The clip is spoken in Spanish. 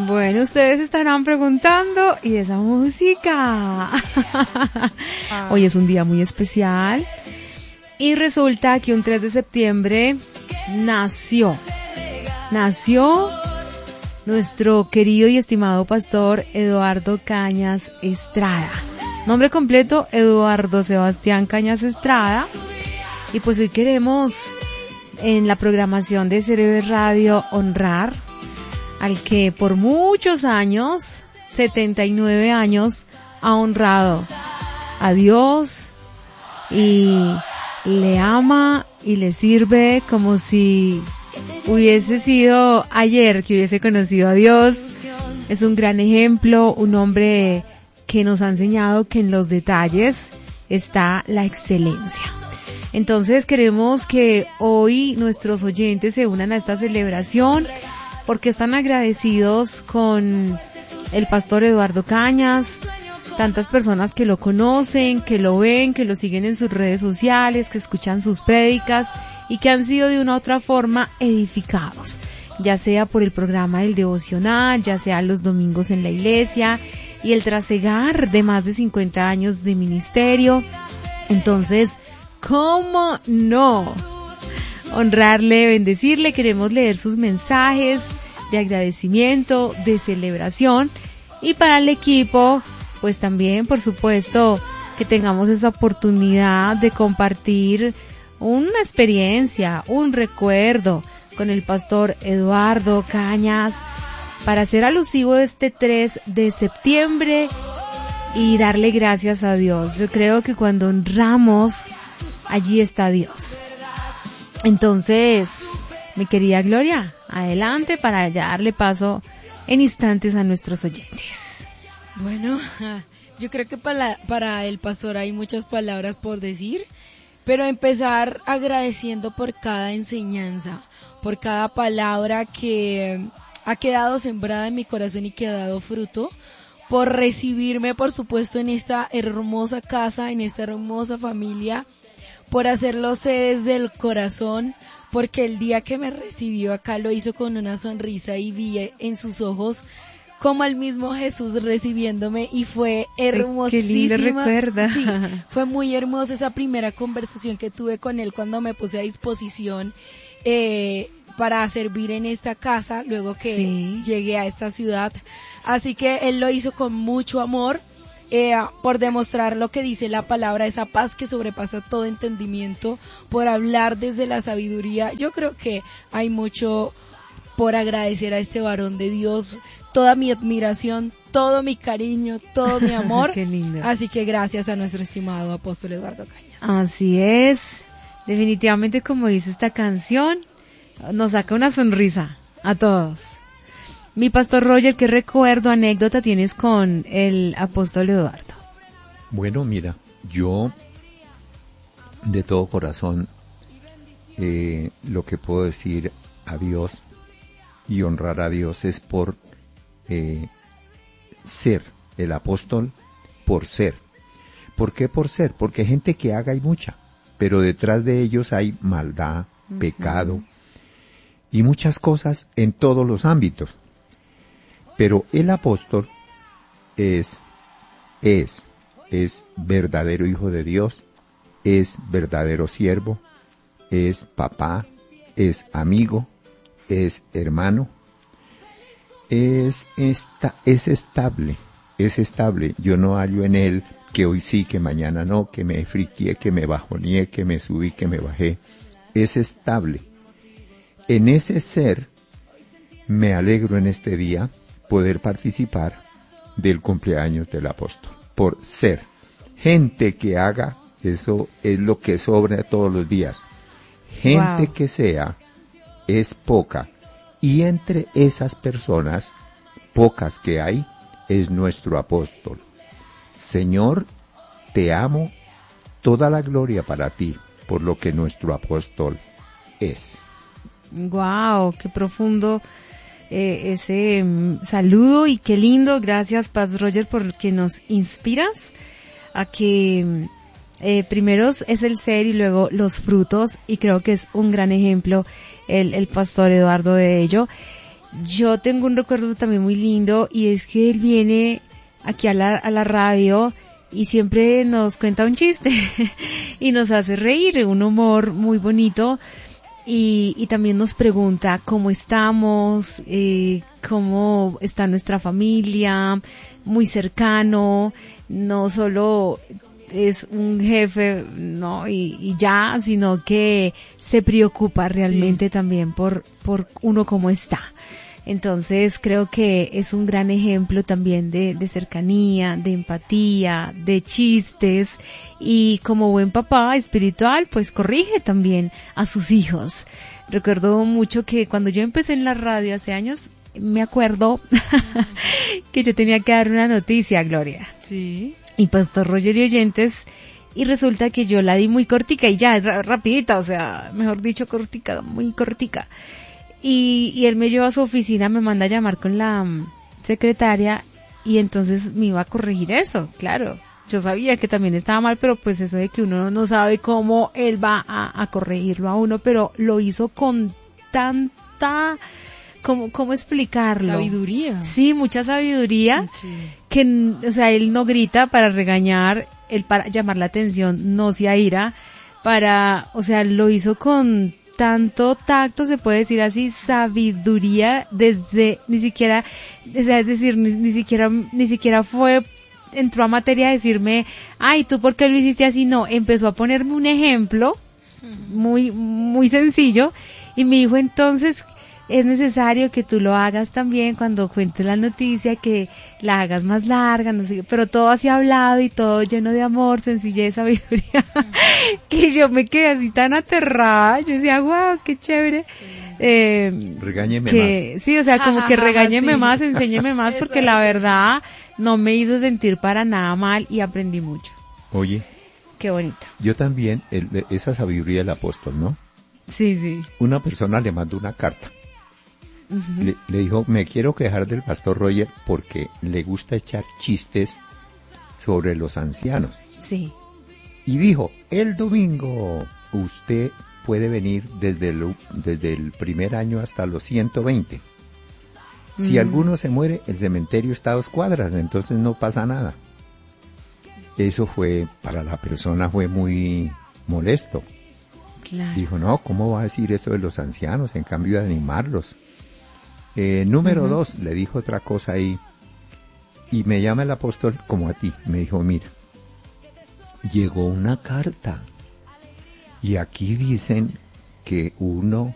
Bueno, ustedes estarán preguntando, ¿y esa música? Hoy es un día muy especial y resulta que un 3 de septiembre nació nuestro querido y estimado pastor Eduardo Cañas Estrada. Nombre completo, Eduardo Sebastián Cañas Estrada. Y pues hoy queremos en la programación de CRB Radio honrar al que por muchos años, 79 años, ha honrado a Dios y le ama y le sirve como si hubiese sido ayer que hubiese conocido a Dios. Es un gran ejemplo, un hombre que nos ha enseñado que en los detalles está la excelencia. Entonces queremos que hoy nuestros oyentes se unan a esta celebración porque están agradecidos con el pastor Eduardo Cañas, tantas personas que lo conocen, que lo ven, que lo siguen en sus redes sociales, que escuchan sus prédicas y que han sido de una u otra forma edificados, ya sea por el programa del devocional, ya sea los domingos en la iglesia y el trasegar de más de 50 años de ministerio. Entonces, ¿cómo no honrarle, bendecirle? Queremos leer sus mensajes de agradecimiento, de celebración, y para el equipo, pues también, por supuesto, que tengamos esa oportunidad de compartir una experiencia, un recuerdo con el pastor Eduardo Cañas para ser alusivo de este 3 de septiembre y darle gracias a Dios. Yo creo que cuando honramos, allí está Dios. Entonces, mi querida Gloria, adelante para ya darle paso en instantes a nuestros oyentes. Bueno, yo creo que para el pastor hay muchas palabras por decir, pero empezar agradeciendo por cada enseñanza, por cada palabra que ha quedado sembrada en mi corazón y que ha dado fruto, por recibirme, por supuesto, en esta hermosa casa, en esta hermosa familia, por hacerlo sé desde el corazón, porque el día que me recibió acá lo hizo con una sonrisa y vi en sus ojos como al mismo Jesús recibiéndome y fue hermosísima. Qué lindo recuerda. Sí, fue muy hermosa esa primera conversación que tuve con él cuando me puse a disposición para servir en esta casa luego que llegué a esta ciudad. Así que él lo hizo con mucho amor. Por demostrar lo que dice la palabra, esa paz que sobrepasa todo entendimiento, por hablar desde la sabiduría. Yo creo que hay mucho por agradecer a este varón de Dios, toda mi admiración, todo mi cariño, todo mi amor. Qué lindo. Así que gracias a nuestro estimado apóstol Eduardo Cañas. Así es, definitivamente como dice esta canción, nos saca una sonrisa a todos. Mi pastor Roger, ¿qué recuerdo, anécdota tienes con el apóstol Eduardo? Bueno, mira, yo de todo corazón lo que puedo decir a Dios y honrar a Dios es por ser el apóstol, por ser. ¿Por qué por ser? Porque gente que haga hay mucha, pero detrás de ellos hay maldad, pecado y muchas cosas en todos los ámbitos. Pero el apóstol es verdadero hijo de Dios, es verdadero siervo, es papá, es amigo, es hermano, es estable. Yo no hallo en él que hoy sí, que mañana no, que me friqué, que me bajoneé, que me subí, que me bajé. Es estable. En ese ser me alegro en este día poder participar del cumpleaños del apóstol, por ser. Gente que haga, eso es lo que sobra todos los días. Gente que sea, es poca. Y entre esas personas, pocas que hay, es nuestro apóstol. Señor, te amo, toda la gloria para ti, por lo que nuestro apóstol es. Wow, qué profundo ese saludo y qué lindo. Gracias, Paz Roger, por que nos inspiras a que primero es el ser y luego los frutos, y creo que es un gran ejemplo el pastor Eduardo de ello. yo tengo un recuerdo también muy lindo y es que él viene aquí a la radio y siempre nos cuenta un chiste y nos hace reír, un humor muy bonito. Y también nos pregunta cómo estamos, cómo está nuestra familia, muy cercano, no solo es un jefe, no, y ya, sino que se preocupa realmente también por uno cómo está. Entonces creo que es un gran ejemplo también de cercanía, de empatía, de chistes y como buen papá espiritual pues corrige también a sus hijos. Recuerdo mucho que cuando yo empecé en la radio hace años, me acuerdo que yo tenía que dar una noticia, Gloria. Sí. Y Pastor Roger y oyentes, y resulta que yo la di muy cortica y ya, rapidita, o sea, mejor dicho cortica, muy cortica. Y él me lleva a su oficina, me manda a llamar con la secretaria y entonces me iba a corregir eso, claro. Yo sabía que también estaba mal, pero pues eso de que uno no sabe cómo él va a corregirlo a uno, pero lo hizo con tanta, ¿cómo explicarlo? Sabiduría. Sí, mucha sabiduría, Sí. que, o sea, él no grita para regañar, él para llamar la atención, no se aira, o sea, lo hizo con tanto tacto, se puede decir así, sabiduría, desde, ni siquiera, o sea, es decir, ni siquiera entró a materia a decirme, ay, ¿tú por qué lo hiciste así? No, empezó a ponerme un ejemplo, muy, muy sencillo, y me dijo entonces, es necesario que tú lo hagas también cuando cuentes la noticia, que la hagas más larga, no sé qué, pero todo así hablado y todo lleno de amor, sencillez, sabiduría, que yo me quedé así tan aterrada, yo decía, wow, qué chévere. Regáñeme más. Sí, o sea, como que regáñeme sí. más, enséñeme más, porque la verdad no me hizo sentir para nada mal y aprendí mucho. Oye, qué bonito. Yo también, esa sabiduría del apóstol, ¿no? Sí, sí. Una persona le mandó una carta. Uh-huh. Le dijo, me quiero quejar del pastor Roger porque le gusta echar chistes sobre los ancianos. Sí. Y dijo, el domingo usted puede venir desde el primer año hasta los 120. Si alguno se muere, el cementerio está a 2 cuadras, entonces no pasa nada. Eso para la persona fue muy molesto. Claro. Dijo, no, ¿cómo va a decir eso de los ancianos en cambio de animarlos? Número 2, le dijo otra cosa ahí, y me llama el apóstol como a ti, me dijo, mira, llegó una carta, y aquí dicen que uno